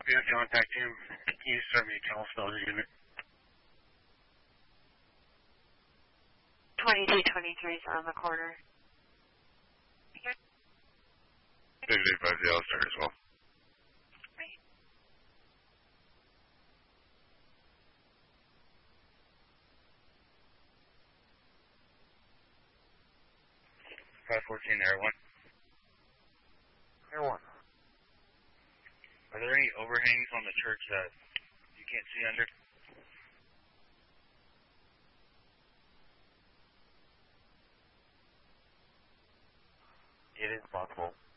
Yeah, contact him. He served me a Calistoga unit. 2223 is on the corner. 685 Dallas there as well. Right. 514 Air 1. Air 1. Are there any overhangs on the church that you can't see under? It is possible.